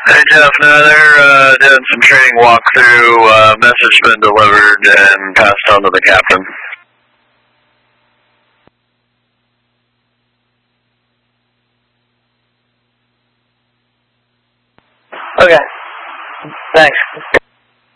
Hey Jeff, no, they're doing some training walkthrough, message been delivered and passed on to the captain. Okay, thanks.